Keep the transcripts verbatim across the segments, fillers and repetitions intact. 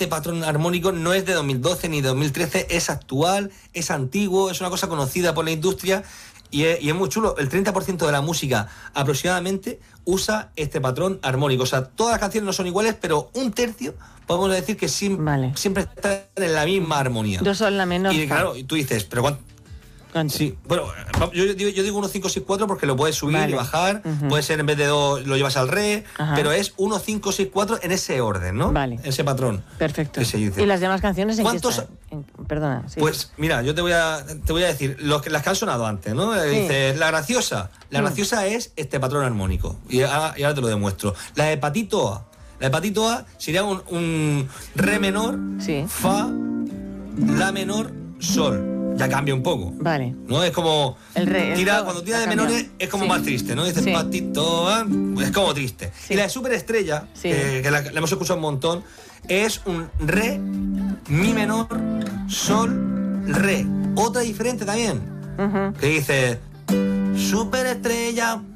este patrón armónico no es de dos mil doce ni de dos mil trece, es actual, es antiguo, es una cosa conocida por la industria y es, y es muy chulo. El treinta por ciento de la música aproximadamente usa este patrón armónico. O sea, todas las canciones no son iguales, pero un tercio podemos decir que siempre, vale. siempre están en la misma armonía. Dos son la menor. Y claro, tú dices, pero ¿cuánto? ¿Cuánto? Sí, bueno, yo, yo, yo digo uno cinco seis cuatro porque lo puedes subir vale. y bajar, uh-huh. puede ser en vez de dos lo llevas al re, Ajá. pero es uno cinco seis cuatro en ese orden, ¿no? Vale. Ese patrón. Perfecto. Que se dice. ¿Y las demás canciones en ¿Cuántos? qué están? En, perdona. Sí. Pues mira, yo te voy a te voy a decir los que, las que han sonado antes, ¿no? Sí. Dices, la graciosa. La sí. graciosa es este patrón armónico. Y ahora, y ahora te lo demuestro. La de Patito A. La de Patito A sería un, un re menor, sí. fa, la menor, sol. Ya cambia un poco. Vale. ¿No? Es como. El re, tira, el cuando tira de menores es como sí. más triste, ¿no? Dices sí. patito, ¿eh? Es como triste. Sí. Y la de superestrella, sí. eh, que la, la hemos escuchado un montón, es un re, mi menor, sol, re. Otra diferente también. Uh-huh. Que dice superestrella.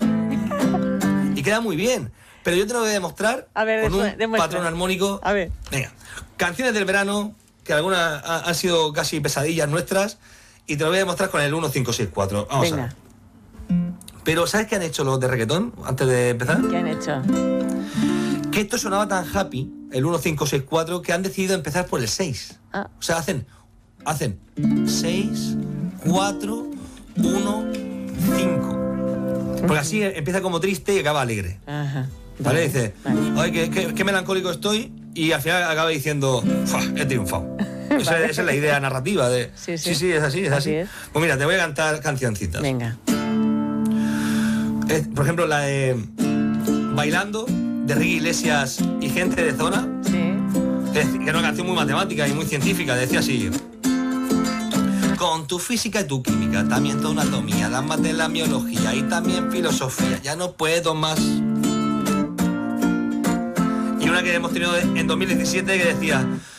Y queda muy bien. Pero yo te lo voy a demostrar a ver, con un demuestra. patrón armónico. A ver. Venga. Canciones del verano, que algunas han sido casi pesadillas nuestras, y te lo voy a demostrar con el uno cinco seis cuatro. Vamos Venga. a ver. Pero ¿sabes qué han hecho los de reggaetón antes de empezar? ¿Qué han hecho? Que esto sonaba tan happy, el uno cinco seis cuatro, que han decidido empezar por el seis. Ah. O sea, hacen hacen seis, cuatro, uno, cinco. Porque así empieza como triste y acaba alegre. Ajá. ¿Vale? Vale. Dice, vale. ay, qué, qué, qué melancólico estoy, y al final acaba diciendo, he triunfado. Esa, vale. esa es la idea narrativa de. Sí, sí, sí, sí es así, es así. así. Es. Pues mira, te voy a cantar cancioncitas. Venga. Es, por ejemplo, la de Bailando, de Ricky Iglesias y Gente de Zona. Sí. Es, que era una canción muy matemática y muy científica. Decía así: con tu física y tu química, también tu anatomía, las mates, la biología y también filosofía, ya no puedo más. Y una que hemos tenido en dos mil diecisiete que decía: